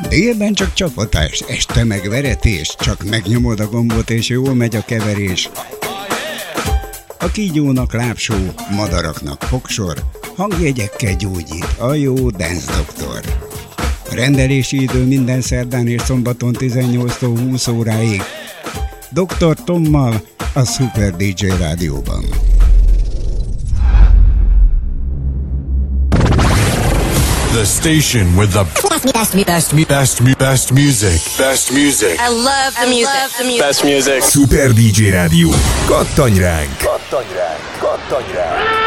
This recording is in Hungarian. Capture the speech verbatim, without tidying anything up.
Délben csak csapatás, este meg veretés, csak megnyomod a gombot és jól megy a keverés. A kígyónak lábsó, madaraknak fogsor, hangjegyekkel gyógyít a jó Dance Doktor. A rendelési idő minden szerdán és szombaton tizennyolctól húsz óráig. doktor Tommal a Super dé dzsé Rádióban. The station with the best, best, best, best, best music. Best music. I love the music. I love the music. Best music. Super dé dzsé Rádió. Kattanj ránk! Kattanj ránk! Kattanj ránk!